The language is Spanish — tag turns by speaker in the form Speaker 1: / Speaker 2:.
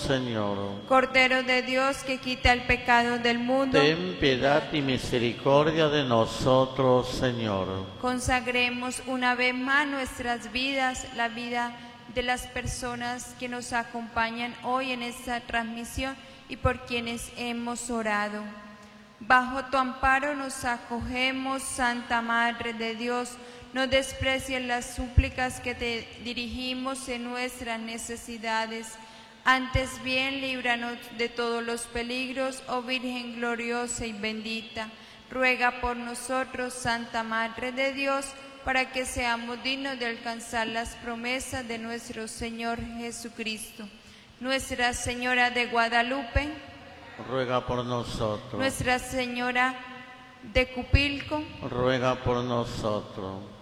Speaker 1: Señor.
Speaker 2: Cordero de Dios que quita el pecado del mundo,
Speaker 1: Ten piedad y misericordia de nosotros, Señor.
Speaker 2: consagremos una vez más nuestras vidas, la vida de las personas que nos acompañan hoy en esta transmisión y por quienes hemos orado. Bajo tu amparo nos acogemos, Santa Madre de Dios. No desprecies las súplicas que te dirigimos en nuestras necesidades. Antes bien, líbranos de todos los peligros, oh Virgen gloriosa y bendita. Ruega por nosotros, Santa Madre de Dios, para que seamos dignos de alcanzar las promesas de nuestro Señor Jesucristo. Nuestra Señora de Guadalupe,
Speaker 1: Ruega por nosotros.
Speaker 2: Nuestra Señora de Cupilco,
Speaker 1: Ruega por nosotros.